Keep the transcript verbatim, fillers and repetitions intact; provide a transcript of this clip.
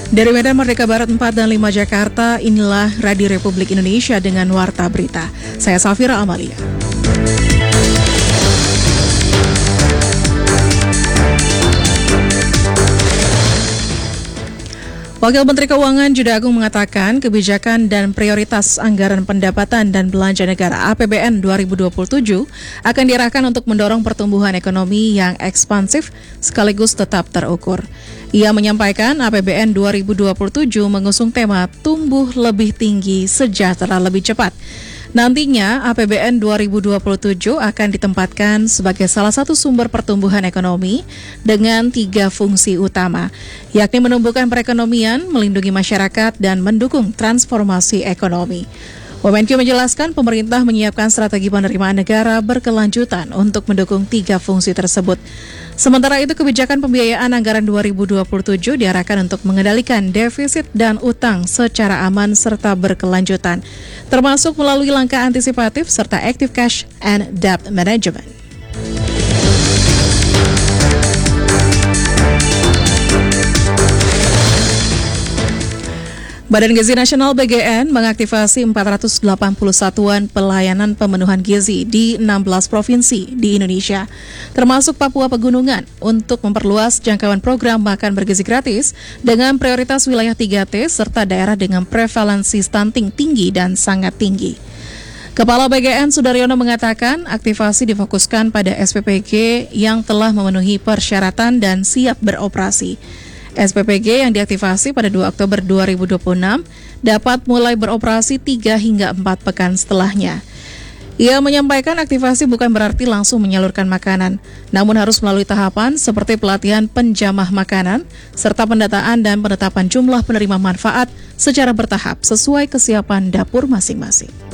Dari Medan Merdeka Barat empat dan lima Jakarta, inilah Radio Republik Indonesia dengan Warta Berita. Saya Safira Amalia. Wakil Menteri Keuangan Juda Agung mengatakan kebijakan dan prioritas anggaran pendapatan dan belanja negara A P B N dua ribu dua puluh tujuh akan diarahkan untuk mendorong pertumbuhan ekonomi yang ekspansif sekaligus tetap terukur. Ia menyampaikan A P B N dua ribu dua puluh tujuh mengusung tema tumbuh lebih tinggi, sejahtera lebih cepat. Nantinya A P B N dua ribu dua puluh tujuh akan ditempatkan sebagai salah satu sumber pertumbuhan ekonomi dengan tiga fungsi utama, yakni menumbuhkan perekonomian, melindungi masyarakat, dan mendukung transformasi ekonomi. Wamenkyu menjelaskan pemerintah menyiapkan strategi penerimaan negara berkelanjutan untuk mendukung tiga fungsi tersebut. Sementara itu, kebijakan pembiayaan anggaran dua ribu dua puluh tujuh diarahkan untuk mengendalikan defisit dan utang secara aman serta berkelanjutan, termasuk melalui langkah antisipatif serta active cash and debt management. Badan Gizi Nasional B G N mengaktifasi empat ratus delapan puluh satuan pelayanan pemenuhan gizi di enam belas provinsi di Indonesia, termasuk Papua Pegunungan, untuk memperluas jangkauan program makan bergizi gratis dengan prioritas wilayah tiga T serta daerah dengan prevalensi stunting tinggi dan sangat tinggi. Kepala B G N Sudaryono mengatakan aktivasi difokuskan pada S P P G yang telah memenuhi persyaratan dan siap beroperasi. S P P G yang diaktifasi pada dua Oktober dua ribu dua puluh enam dapat mulai beroperasi tiga hingga empat pekan setelahnya. Ia menyampaikan aktivasi bukan berarti langsung menyalurkan makanan, namun harus melalui tahapan seperti pelatihan penjamah makanan, serta pendataan dan penetapan jumlah penerima manfaat secara bertahap sesuai kesiapan dapur masing-masing.